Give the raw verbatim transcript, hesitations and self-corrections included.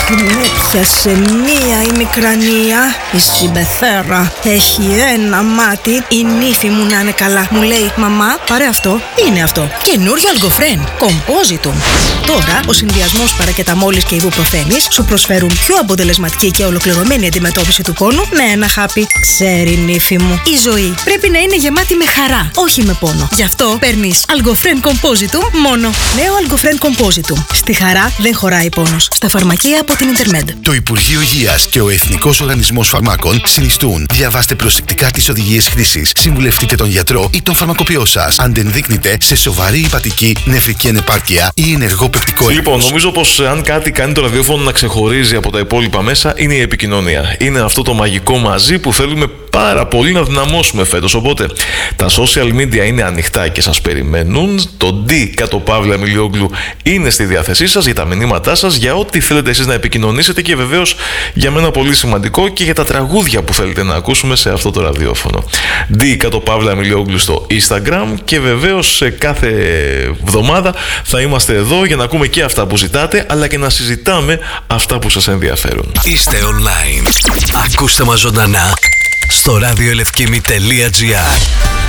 Την έπιασε μία η μικρανία, η συμπεθέρα. Έχει ένα μάτι, η νύφη μου να είναι καλά. Μου λέει, μαμά, πάρε αυτό. Είναι αυτό. Καινούριο Αλγκοφρέν. Compositum. Τώρα, ο συνδυασμός παρακεταμόλης και ιβουπροθένης σου προσφέρουν πιο αποτελεσματική και ολοκληρωμένη αντιμετώπιση του πόνου με ένα χάπι. Ξέρει, νύφη μου, η ζωή πρέπει να είναι γεμάτη με χαρά, όχι με πόνο. Γι' αυτό παίρνεις Algofren Compositum μόνο. Νέο Algofren Compositum. Στη χαρά δεν χωράει πόνος. Στα φαρμακεία από την Intermed. Το Υπουργείο Υγείας και ο Εθνικός Οργανισμός Φαρμάκων συνιστούν. Διαβάστε προσεκτικά τις οδηγίες χρήσης. Συμβουλευτείτε τον γιατρό ή τον φαρμακοποιό σας. Αν δεν δείκνετε σε σοβαρή υπατική, νεφρική ανεπάρκεια ή ενεργό πεπτικό ύπνος. Λοιπόν, νομίζω πως αν κάτι κάνει το ραδιόφωνο να ξεχωρίζει από τα υπόλοιπα μέσα, είναι η επικοινωνία. Είναι αυτό το μαγικό μαζί που θέλουμε πάρα πολύ να δυναμώσουμε φέτος. Οπότε τα social media είναι ανοιχτά και σας περιμένουν. Το D κάτω παύλα Μιλιόγλου είναι στη διάθεσή σας για τα μηνύματά σας, για ό,τι θέλετε εσείς να επικοινωνήσετε και βεβαίως για μένα πολύ σημαντικό και για τα τραγούδια που θέλετε να ακούσουμε σε αυτό το ραδιόφωνο. D κάτω παύλα Μιλιόγλου στο Instagram και βεβαίως σε κάθε εβδομάδα θα είμαστε εδώ για να ακούμε και αυτά που ζητάτε, αλλά και να συζητάμε αυτά που σας ενδιαφέρουν. Είστε online. Ακούστε μας ζωντανά στο ραδιοελευκήμη τελεία τζι άρ.